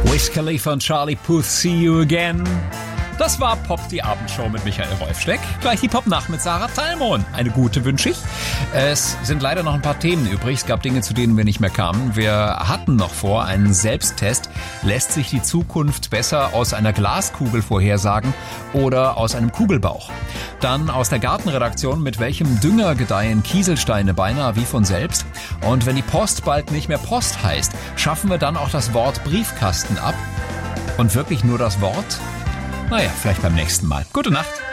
Wiz Khalifa und Charlie Puth, See You Again. Das war Pop, die Abendshow mit Michael Rolfschleck. Gleich die Pop-Nacht mit Sarah Talmon. Eine gute wünsche ich. Es sind leider noch ein paar Themen übrig. Es gab Dinge, zu denen wir nicht mehr kamen. Wir hatten noch vor einen Selbsttest. Lässt sich die Zukunft besser aus einer Glaskugel vorhersagen oder aus einem Kugelbauch? Dann aus der Gartenredaktion, mit welchem Dünger gedeihen Kieselsteine beinahe wie von selbst? Und wenn die Post bald nicht mehr Post heißt, schaffen wir dann auch das Wort Briefkasten ab? Und wirklich nur das Wort? Naja, vielleicht beim nächsten Mal. Gute Nacht.